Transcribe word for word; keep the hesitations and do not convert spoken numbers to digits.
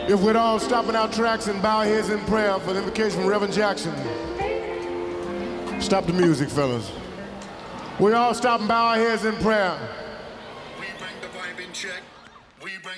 If we'd all stop in our tracks and bow our heads in prayer for the invocation from Reverend Jackson. Stop the music, fellas. We all stop and bow our heads in prayer. We bring the vibe in check. We bring